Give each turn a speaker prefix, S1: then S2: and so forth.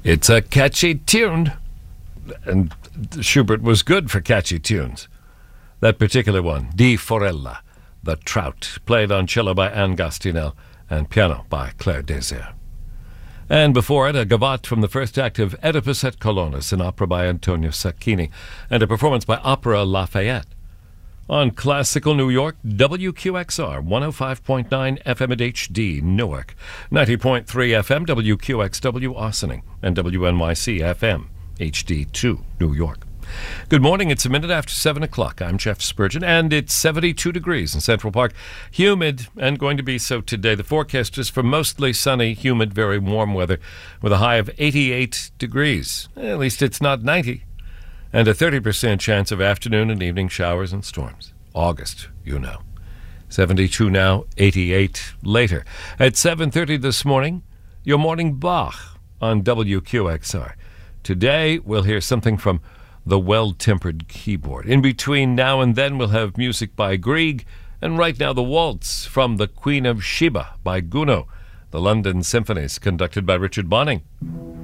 S1: It's a catchy tune. And Schubert was good for catchy tunes. That particular one, Di Forella, The Trout, played on cello by Anne Gastinel and piano by Claire Désir. And before it, a gavotte from the first act of Oedipus et Colonus, an opera by Antonio Sacchini, and a performance by Opera Lafayette. On Classical New York, WQXR, 105.9 FM at HD, Newark, 90.3 FM, WQXW, Ossining, and WNYC FM, HD2, New York. Good morning. It's a minute after 7 o'clock. I'm Jeff Spurgeon, and it's 72 degrees in Central Park. Humid, and going to be so today. The forecast is for mostly sunny, humid, very warm weather with a high of 88 degrees. At least it's not 90. And a 30% chance of afternoon and evening showers and storms. August, you know. 72 now, 88 later. At 7:30 this morning, your morning Bach on WQXR. Today, we'll hear something from the Well-Tempered Keyboard. In between now and then, we'll have music by Grieg, and right now the waltz from The Queen of Sheba by Gounod, the London Symphonies, conducted by Richard Bonning.